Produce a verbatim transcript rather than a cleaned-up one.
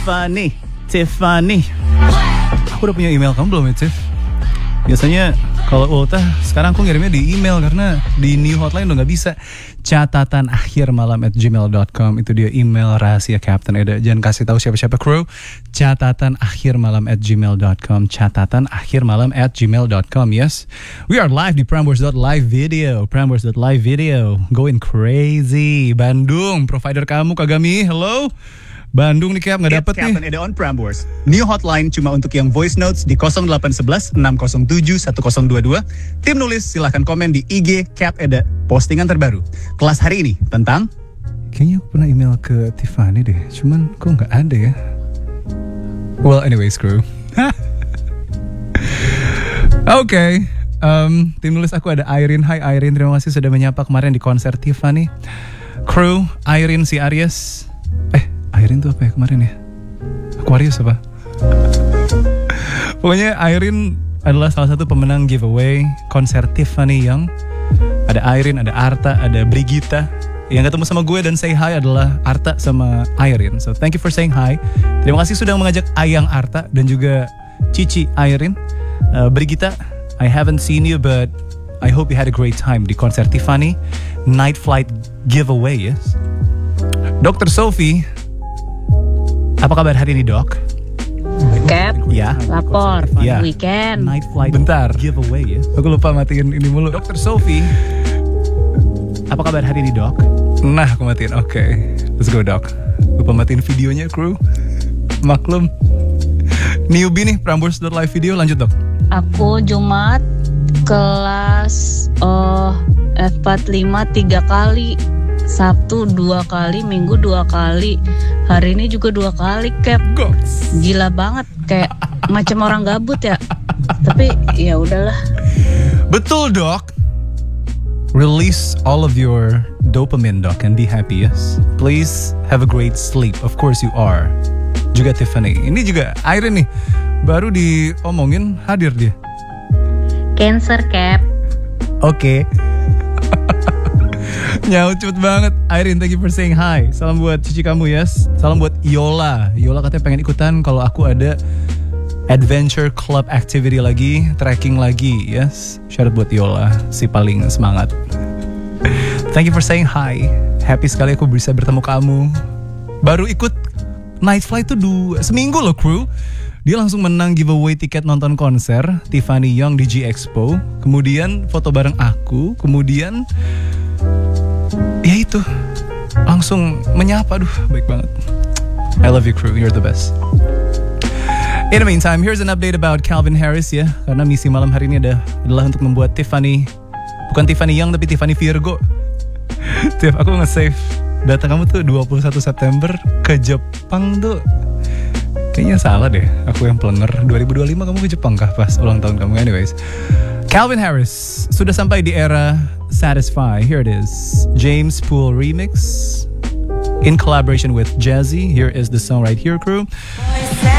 Tiffany, Tiffany. Aku udah punya email kamu belum ya, Tiff? Biasanya kalau ultah sekarang aku ngirimnya di email karena di new hotline udah nggak bisa. Catatan akhir malam at gmail dot com, itu dia email rahasia Captain Eda. Jangan kasih tahu siapa-siapa, crew. Catatan akhir malam at gmail dot com. Catatan akhir malam at gmail dot com. Yes, we are live di Prambors dot live video. Prambors dot live video going crazy. Bandung, provider kamu Kagami. Hello. Bandung nih Cap, nggak dapet nih. Captain Eda on Prambors. New hotline cuma untuk yang voice notes di nol delapan satu satu enam nol tujuh satu nol dua dua. Tim nulis silahkan komen di I G Cap Eda. Postingan terbaru. Kelas hari ini tentang... Kayaknya aku pernah email ke Tiffany deh, cuman kok nggak ada ya. Well, anyway, screw. Oke, okay. um, tim nulis aku ada Irene. Hai Irene, terima kasih sudah menyapa kemarin di konser Tiffany. Crew, Irene si Aries. Eh, Irene tuh apa ya kemarin ya? Aquarius apa? Pokoknya Irene adalah salah satu pemenang giveaway konser Tiffany yang ada Irene, ada Arta, ada Brigita. Yang ketemu sama gue dan say hi adalah Arta sama Irene. So thank you for saying hi. Terima kasih sudah mengajak Ayang Arta dan juga Cici Irene. uh, Brigita, I haven't seen you but I hope you had a great time di konser Tiffany Night Flight giveaway. Yes. Dokter Sophie, apa kabar hari ini, Dok? Cap, ya. lapor, ya. Weekend. Night flight. Bentar. Giveaway ya. Aku lupa matiin ini mulu. Dokter Sophie, apa kabar hari ini, Dok? Nah, aku matiin. Oke, okay. Let's go, Dok. Lupa matiin videonya, crew. Maklum. Newbie nih, Prambors dot live video. Lanjut, Dok. Aku Jumat kelas uh, F empat puluh lima tiga kali. Sabtu dua kali, Minggu dua kali, hari ini juga dua kali, Cap. Gila banget, kayak macam orang gabut ya. Tapi ya udahlah. Betul, Dok. Release all of your dopamine, Dok, and be happy, yes. Please have a great sleep. Of course you are. Juga Tiffany. Ini juga Irene nih. Baru diomongin hadir dia. Cancer, Cap. Oke. Okay. Nyaut cepet banget. Irene, thank you for saying hi. Salam buat cici kamu, yes. Salam buat Yola. Yola katanya pengen ikutan kalau aku ada adventure club activity lagi, trekking lagi, yes. Shout out buat Yola, si paling semangat. Thank you for saying hi. Happy sekali aku bisa bertemu kamu. Baru ikut Night Flight tuh dua, seminggu loh, crew. Dia langsung menang giveaway tiket nonton konser Tiffany Young di G Expo. Kemudian foto bareng aku. Kemudian ya itu, langsung menyapa. Aduh, baik banget. I love you, crew, you're the best. In the meantime, here's an update about Calvin Harris ya. Karena misi malam hari ini ada, adalah untuk membuat Tiffany, bukan Tiffany Young tapi Tiffany Virgo. Tiff, aku nge-save data kamu tuh dua puluh satu September ke Jepang tuh. Kayaknya salah deh, aku yang pelenger. dua ribu dua puluh lima kamu ke Jepang kah pas ulang tahun kamu? Anyways, Calvin Harris sudah sampai di era Satisfy. Here it is, James Poole remix in collaboration with Jazzy. Here is the song right here, crew.